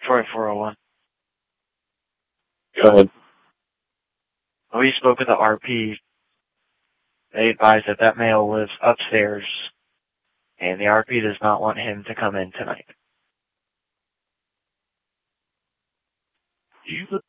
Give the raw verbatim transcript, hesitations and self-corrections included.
Detroit four oh one. Go ahead. We spoke with the R P. They advised that that male lives upstairs, and the R P does not want him to come in tonight. Jesus